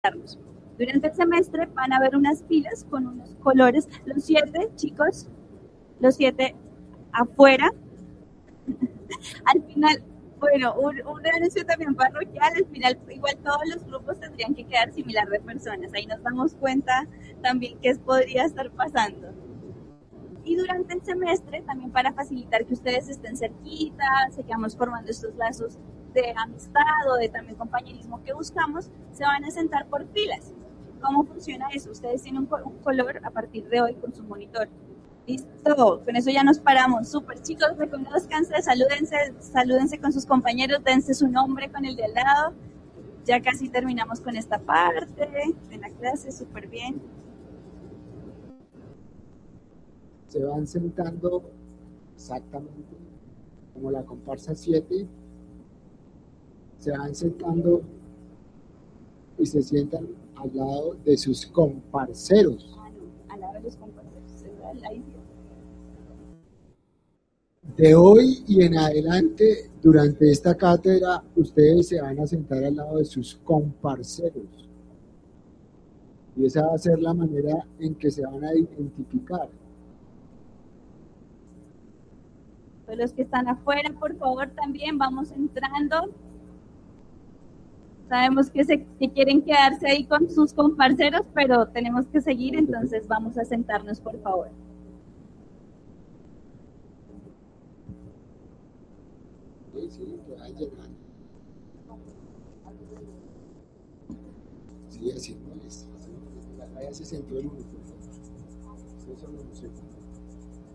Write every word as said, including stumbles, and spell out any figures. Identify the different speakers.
Speaker 1: Durante el semestre van a haber unas filas con unos colores, los siete chicos, los siete afuera. Al final, bueno, un, un anuncio también parroquial, al final igual todos los grupos tendrían que quedar similar de personas, ahí nos damos cuenta también qué podría estar pasando. Y durante el semestre, también para facilitar que ustedes estén cerquita, sigamos formando estos lazos de amistad o de también compañerismo que buscamos, se van a sentar por filas. ¿Cómo funciona eso? Ustedes tienen un, un color a partir de hoy con su monitor. Listo, con eso ya nos paramos. Súper, chicos, reconozcanse, salúdense, salúdense con sus compañeros, dense su nombre con el de al lado. Ya casi terminamos con esta parte de la clase, súper bien.
Speaker 2: Se van sentando exactamente como la comparsa siete, se van sentando y se sientan al lado de sus comparceros.
Speaker 1: Ah, no, al lado de los comparceros, ahí sí.
Speaker 2: De hoy y en adelante, durante esta cátedra, ustedes se van a sentar al lado de sus comparceros. Y esa va a ser la manera en que se van a identificar.
Speaker 1: Los que están afuera, por favor, también vamos entrando. Sabemos que, se, que quieren quedarse ahí con sus comparceros, pero tenemos que seguir, entonces vamos a sentarnos, por favor.
Speaker 2: Sí, sí, que va llegando. Sí, así no es. Vaya se sentó el uno, por favor. Ustedes son los músicos.